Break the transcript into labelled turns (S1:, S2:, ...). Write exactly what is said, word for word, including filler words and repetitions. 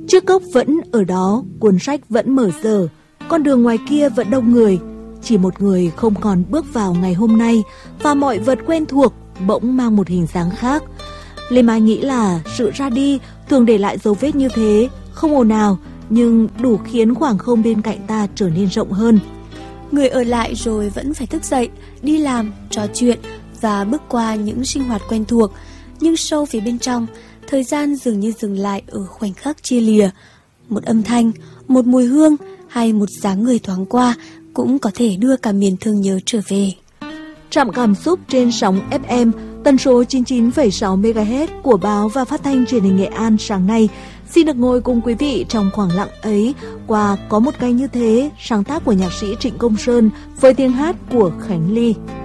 S1: Chiếc cốc vẫn ở đó, cuốn sách vẫn mở dở, con đường ngoài kia vẫn đông người. Chỉ một người không còn bước vào ngày hôm nay và mọi vật quen thuộc bỗng mang một hình dáng khác. Lê Mai nghĩ là sự ra đi thường để lại dấu vết như thế, không ồn ào nhưng đủ khiến khoảng không bên cạnh ta trở nên rộng hơn.
S2: Người ở lại rồi vẫn phải thức dậy, đi làm, trò chuyện và bước qua những sinh hoạt quen thuộc. Nhưng sâu phía bên trong, thời gian dường như dừng lại ở khoảnh khắc chia lìa. Một âm thanh, một mùi hương hay một dáng người thoáng qua cũng có thể đưa cả miền thương nhớ trở về.
S1: Trạm cảm xúc trên sóng ép em, tần số chín mươi chín phẩy sáu mê ga héc của báo và phát thanh truyền hình Nghệ An sáng nay xin được ngồi cùng quý vị trong khoảng lặng ấy qua Có một ngày như thế, sáng tác của nhạc sĩ Trịnh Công Sơn với tiếng hát của Khánh Ly.